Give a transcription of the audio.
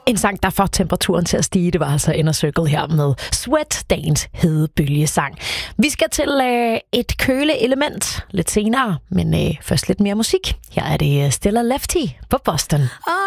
En sang, der får temperaturen til at stige, det var altså Inner Circle her med Sweat, dagens hedebølgesang. Vi skal til et køleelement lidt senere, men først lidt mere musik. Her er det Stella Lefty på Boston.